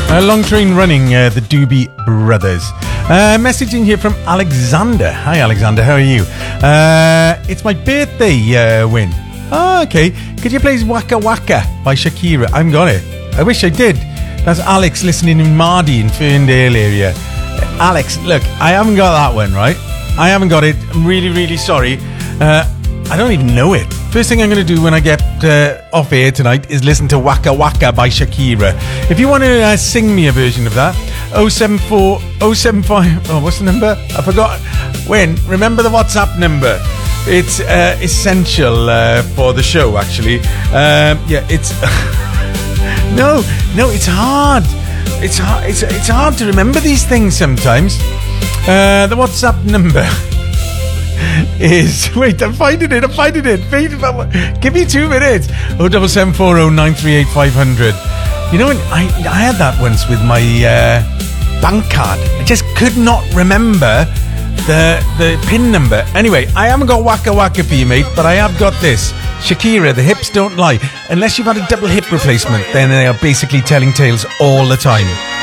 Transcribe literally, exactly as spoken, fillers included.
Uh, long train running, uh, the Doobie Brothers. Uh, message in here from Alexander. Hi, Alexander. How are you? Uh, it's my birthday, uh, Win. Oh, okay. Could you play Waka Waka by Shakira? I haven't got it. I wish I did. That's Alex listening in Mardy in Ferndale area. Uh, Alex, look, I haven't got that one, right? I haven't got it. I'm really, really sorry. Uh, I don't even know it. First thing I'm going to do when I get uh, off air tonight is listen to Waka Waka by Shakira. If you want to uh, sing me a version of that, oh seven four oh seven five Oh, what's the number? I forgot. When? Remember the WhatsApp number. It's uh, essential uh, for the show, actually. Um, yeah, it's... no, no, it's hard. It's hard. It's, it's hard to remember these things sometimes. Uh, the WhatsApp number... is wait I'm finding it I'm finding it wait, give me two minutes oh double seven four oh nine three eight five hundred. You know, I I had that once with my uh, bank card. I just could not remember the the pin number. Anyway, I haven't got Waka Waka for you, mate, but I have got this Shakira, The Hips Don't Lie. Unless you've had a double hip replacement, then they are basically telling tales all the time.